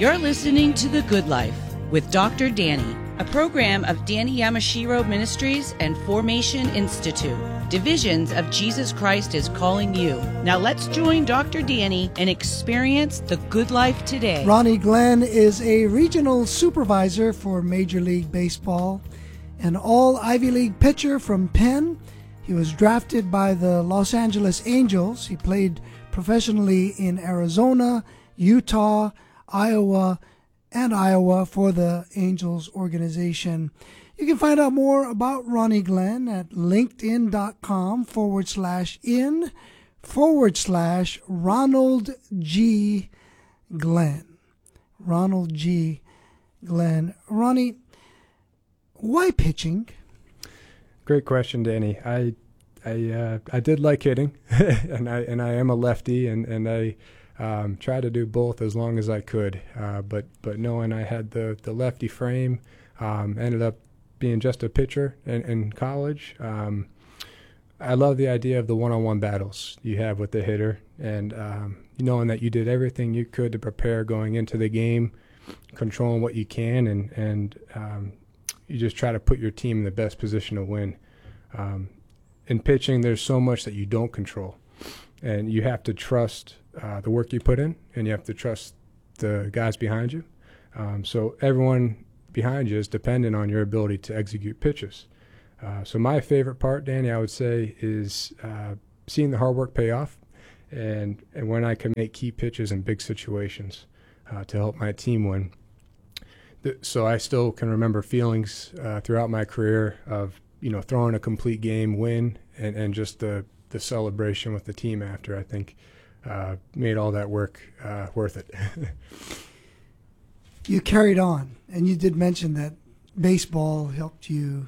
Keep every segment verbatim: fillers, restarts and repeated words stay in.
You're listening to The Good Life with Doctor Danny, a program of Danny Yamashiro Ministries and Formation Institute. Divisions of Jesus Christ is calling you. Now let's join Doctor Danny and experience the good life today. Ronnie Glenn is a regional supervisor for Major League Baseball, an all Ivy League pitcher from Penn. He was drafted by the Los Angeles Angels. He played professionally in Arizona, Utah, Iowa, and Iowa for the Angels organization. You can find out more about Ronnie Glenn at linkedin.com forward slash in forward slash Ronald G. Glenn. Ronald G. Glenn. Ronnie, why pitching? Great question, Danny. I I uh, I did like hitting, and I and I am a lefty, and and I um, tried to do both as long as I could. Uh, but but knowing I had the the lefty frame, um, ended up being just a pitcher in, in college. Um, I love the idea of the one-on-one battles you have with the hitter, and um, knowing that you did everything you could to prepare going into the game, controlling what you can, and and um, you just try to put your team in the best position to win. Um, in pitching, there's so much that you don't control, and you have to trust uh, the work you put in, and you have to trust the guys behind you. Um, so everyone behind you is dependent on your ability to execute pitches. Uh, so my favorite part, Danny, I would say, is uh, seeing the hard work pay off, and, and when I can make key pitches in big situations uh, to help my team win. So I still can remember feelings uh, throughout my career of, you know, throwing a complete game win, and, and just the, the celebration with the team after, I think, uh, made all that work uh, worth it. You carried on, and you did mention that baseball helped you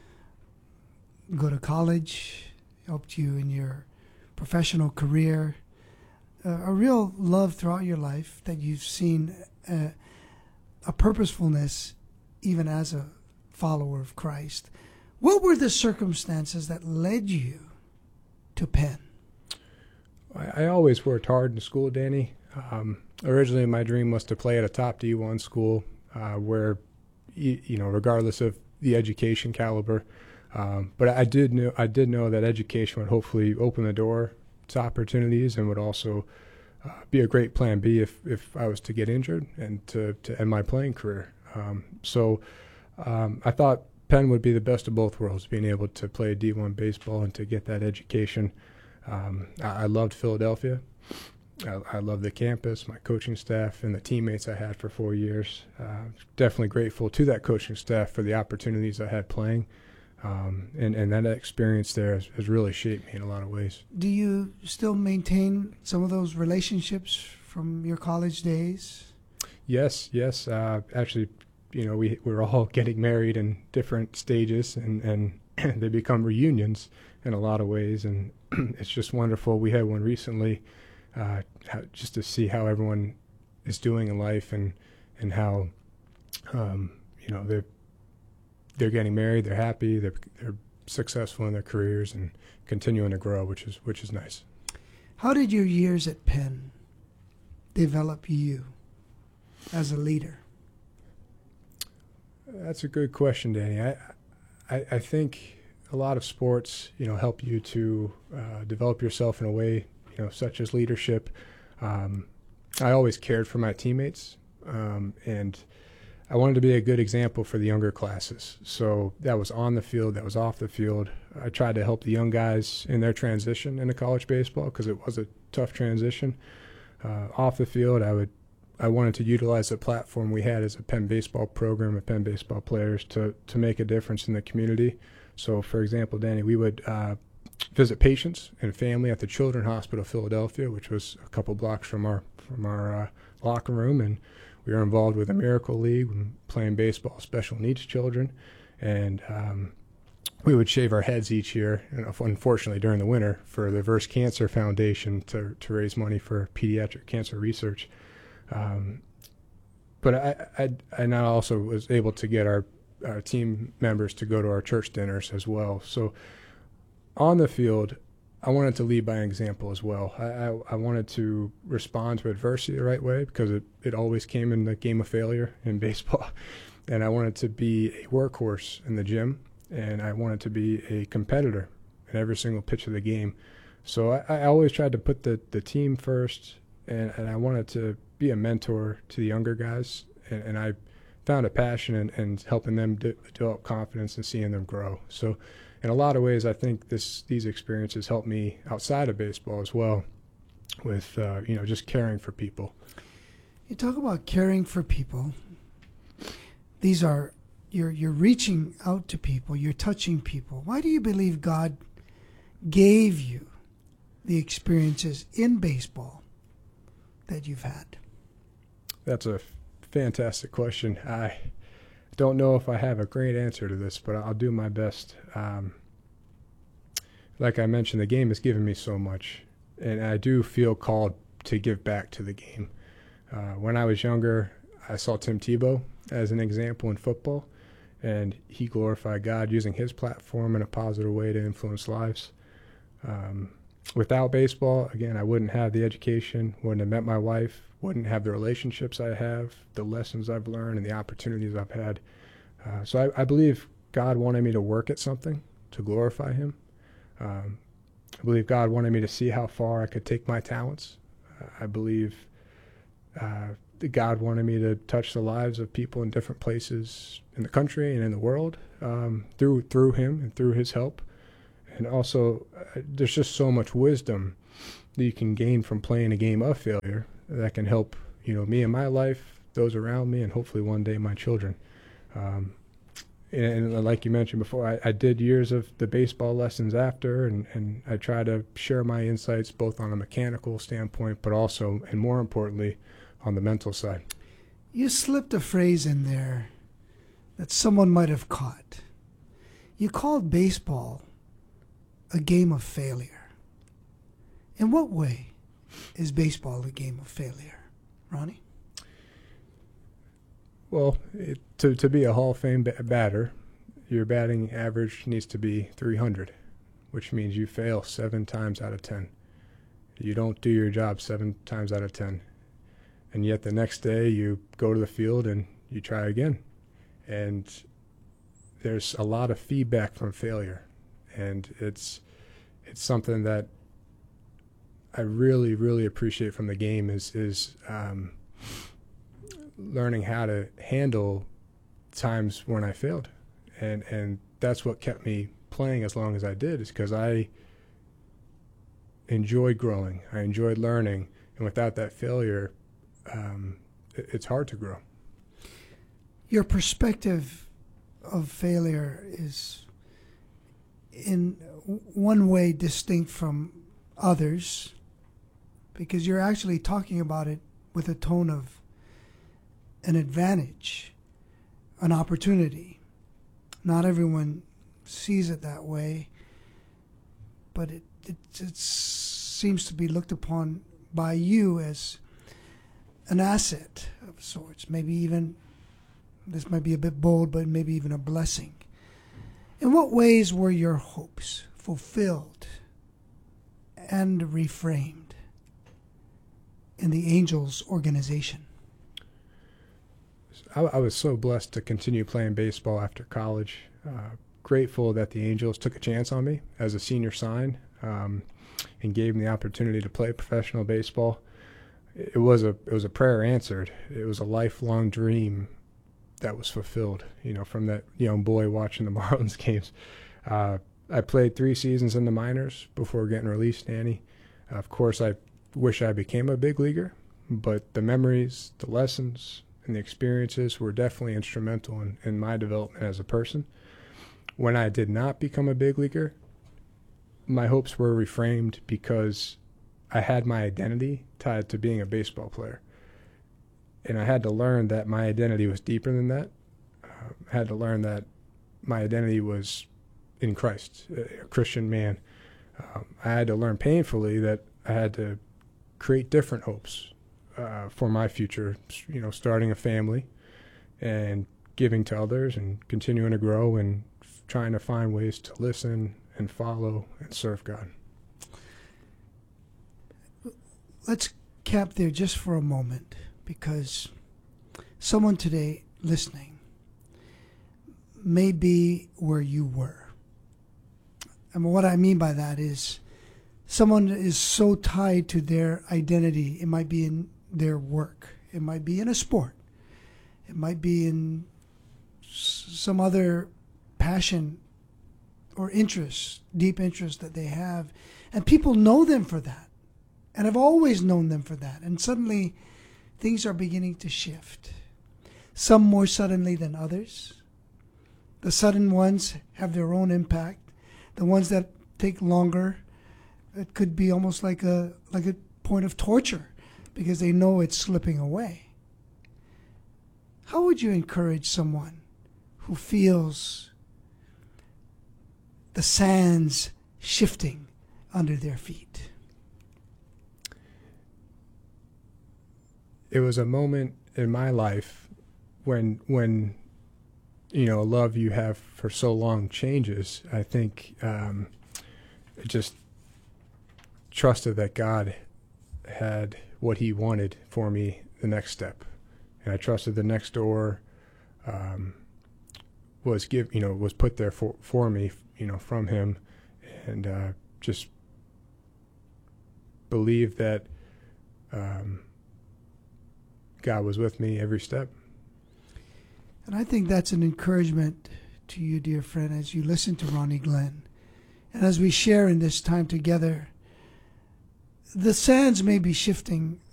go to college, helped you in your professional career, uh, a real love throughout your life that you've seen uh, a purposefulness even as a follower of Christ. What were the circumstances that led you to Penn? I, I always worked hard in school, Danny. Um, originally, my dream was to play at a top D one school uh, where, you, you know, regardless of the education caliber, um, but I did know I did know that education would hopefully open the door to opportunities, and would also uh, be a great plan B if, if I was to get injured and to, to end my playing career. Um, so um, I thought Penn would be the best of both worlds, being able to play D one baseball and to get that education. Um, I, I loved Philadelphia. I, I love the campus, my coaching staff, and the teammates I had for four years. Uh, definitely grateful to that coaching staff for the opportunities I had playing. Um, and, and that experience there has, has really shaped me in a lot of ways. Do you still maintain some of those relationships from your college days? Yes, yes. Uh, actually, you know, we, we're all getting married in different stages, and, and they become reunions in a lot of ways. And it's just wonderful. We had one recently. Uh, how, just to see how everyone is doing in life, and and how um, you know they're they're getting married, they're happy, they're they're successful in their careers and continuing to grow, which is which is nice. How did your years at Penn develop you as a leader? That's a good question, Danny. I I, I think a lot of sports, you know, help you to uh, develop yourself in a way, you know, such as leadership. Um, I always cared for my teammates, um, and I wanted to be a good example for the younger classes. So that was on the field, that was off the field. I tried to help the young guys in their transition into college baseball, because it was a tough transition. Uh, off the field, I would, I wanted to utilize the platform we had as a Penn baseball program and Penn baseball players to to make a difference in the community. So, for example, Danny, we would uh, visit patients and family at the Children's Hospital of Philadelphia, which was a couple blocks from our from our uh, locker room, and we were involved with the Miracle League, playing baseball with special needs children, and um, we would shave our heads each year, unfortunately during the winter, for the Verse Cancer Foundation to to raise money for pediatric cancer research. Um, but I, I and I also was able to get our our team members to go to our church dinners as well. So on the field, I wanted to lead by an example as well. I, I, I wanted to respond to adversity the right way, because it, it always came in the game of failure in baseball. And I wanted to be a workhorse in the gym, and I wanted to be a competitor in every single pitch of the game. So I, I always tried to put the, the team first, and, and I wanted to be a mentor to the younger guys. And, and I found a passion in, in helping them de- develop confidence and seeing them grow. So in a lot of ways, I think this these experiences helped me outside of baseball as well, with uh, you know, just caring for people. You talk about caring for people. These are, you're you're reaching out to people, you're touching people. Why do you believe God gave you the experiences in baseball that you've had? That's a fantastic question. I don't know if I have a great answer to this, but I'll do my best. Um, like I mentioned, the game has given me so much, and I do feel called to give back to the game. Uh, when I was younger, I saw Tim Tebow as an example in football, and he glorified God using his platform in a positive way to influence lives. Um, without baseball, again, I wouldn't have the education, wouldn't have met my wife, wouldn't have the relationships I have, the lessons I've learned, and the opportunities I've had. Uh, so I, I believe God wanted me to work at something to glorify him. Um, I believe God wanted me to see how far I could take my talents. Uh, I believe uh, that God wanted me to touch the lives of people in different places in the country and in the world um, through through him and through his help. And also, uh, there's just so much wisdom that you can gain from playing a game of failure that can help, you know, me in my life, those around me, and hopefully one day my children. Um, and, and like you mentioned before, I, I did years of the baseball lessons after, and, and I try to share my insights both on a mechanical standpoint, but also, and more importantly, on the mental side. You slipped a phrase in there that someone might have caught. You called baseball a game of failure. In what way is baseball a game of failure, Ronnie? Well, it, to to be a Hall of Fame b- batter, your batting average needs to be three hundred, which means you fail seven times out of ten. You don't do your job seven times out of ten. And yet the next day you go to the field and you try again. And there's a lot of feedback from failure. And it's it's something that I really, really appreciate from the game is is um, learning how to handle times when I failed. And and that's what kept me playing as long as I did, is because I enjoyed growing. I enjoyed learning. And without that failure, um, it, it's hard to grow. Your perspective of failure is in one way distinct from others, because you're actually talking about it with a tone of an advantage, an opportunity. Not everyone sees it that way, but it, it, it seems to be looked upon by you as an asset of sorts, maybe even, this might be a bit bold, but maybe even a blessing. In what ways were your hopes fulfilled and reframed in the Angels organization? I, I was so blessed to continue playing baseball after college. Uh, grateful that the Angels took a chance on me as a senior sign um, and gave me the opportunity to play professional baseball. It was a it was a prayer answered. It was a lifelong dream that was fulfilled, you know, from that young boy watching the Marlins games. Uh, I played three seasons in the minors before getting released, Danny. Uh, of course, I wish I became a big leaguer, but the memories, the lessons, and the experiences were definitely instrumental in, in my development as a person. When I did not become a big leaguer, my hopes were reframed because I had my identity tied to being a baseball player. And I had to learn that my identity was deeper than that. Uh, I had to learn that my identity was in Christ, a Christian man. Um, I had to learn painfully that I had to create different hopes uh, for my future, you know, starting a family and giving to others and continuing to grow and f- trying to find ways to listen and follow and serve God. let's cap there just for a moment, because someone today listening may be where you were. And what I mean by that is someone is so tied to their identity. It might be in their work. It might be in a sport. It might be in s- some other passion or interest, deep interest that they have. And people know them for that. And I've always known them for that. And suddenly things are beginning to shift. Some more suddenly than others. The sudden ones have their own impact. The ones that take longer, it could be almost like a like a point of torture because they know it's slipping away. How would you encourage someone who feels the sands shifting under their feet? It was a moment in my life when when you know, love you have for so long changes. I think um, I just trusted that God had what he wanted for me the next step. And I trusted the next door um, was give you know, was put there for, for me, you know, from him, and uh, just believed that um, God was with me every step. And I think that's an encouragement to you, dear friend, as you listen to Ronnie Glenn. And as we share in this time together, the sands may be shifting